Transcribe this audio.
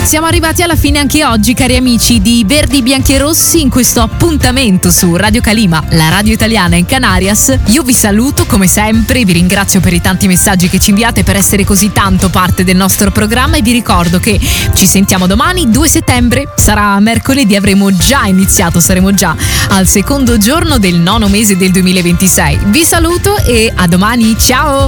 siamo arrivati alla fine anche oggi, cari amici di Verdi, Bianchi e Rossi, in questo appuntamento su Radio Calima, la radio italiana in Canarias. Io vi saluto come sempre, vi ringrazio per i tanti messaggi che ci inviate, per essere così tanto parte del nostro programma, e vi ricordo che ci sentiamo domani 2 settembre, sarà mercoledì, avremo già iniziato, saremo già al secondo giorno del 9° mese del 2026. Vi saluto e a domani, ciao!